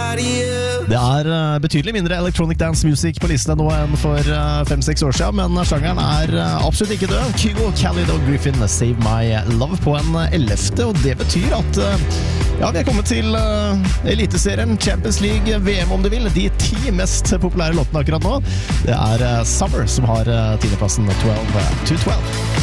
Det betydelig mindre electronic dance music på listene nå enn for 5-6 år siden, men sjangeren absolutt ikke død. Kygo, Khalid og Griffin, Save My Love på en 11. Og det betyr at vi kommet til Eliteserien, Champions League, VM om du vil. De 10 mest populære låtene akkurat nå. Det Summer som har 10. plassen, 12 to 12.